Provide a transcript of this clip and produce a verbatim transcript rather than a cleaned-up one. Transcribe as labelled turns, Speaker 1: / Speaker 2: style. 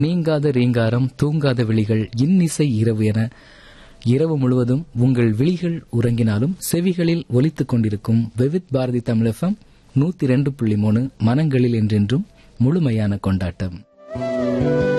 Speaker 1: நீங்காத ரீங்காரம், தூங்காத விழிகள், இன்னிசை இரவு என இரவு முழுவதும் உங்கள் விழிகள் உறங்கினாலும் செவிகளில் ஒலித்துக் கொண்டிருக்கும் விவித் பாரதி தமிழ் எஃப்எம் நூத்தி ரெண்டு புள்ளி மூணு மனங்களில் என்றென்றும் முழுமையான கொண்டாட்டம்.